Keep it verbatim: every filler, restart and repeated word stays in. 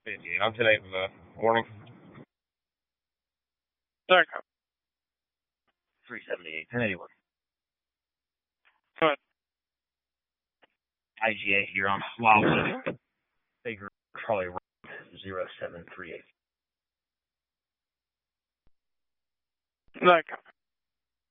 fifty-eight. On today for the warning. Sorry, cop. three seventy-eight, ten eighty-one. Go ahead. I G A, you're on Plaza. Baker, Charlie Road, zero seven three eight. Sorry, cop.